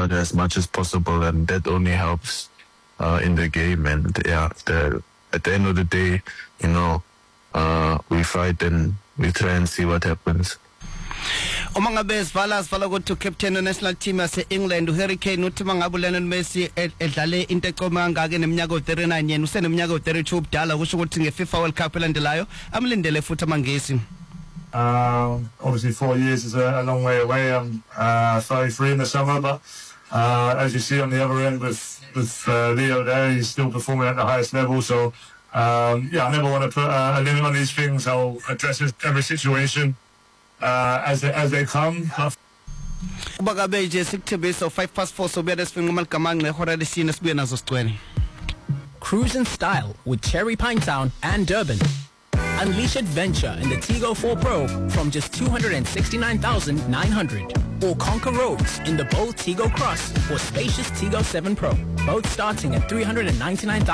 effort as much as possible, and that only helps in the game. And at the end of the day, we fight and we try and see what happens. Uma ngabe sivala ukuthi captain national team yase England uHurricane uthi mangabe Lionel Messi edlale into ecoma ngake neminyaka 39 yena useneminyaka 32 ubudala kusho ukuthi ngeFIFA World Cup elandelayo amlindele futhi amangesi. Obviously 4 years is a long way away. I'm 33 in the summer, but as you see on the other end with Leo there, he's still performing at the highest level. So I never want to put a limit on these things. I'll address every situation as they come. Ubagabe nje sikuthembisa 4:05 sobuya lesifika uMalgamang nehora lesine sibuye nazo sigcwele. Cruise in style with Cherry Pinetown and Durban. Unleash adventure in the Tigo 4 Pro from just 269,900, or conquer roads in the bold Tigo Cross or spacious Tigo 7 Pro, both starting at 399,000.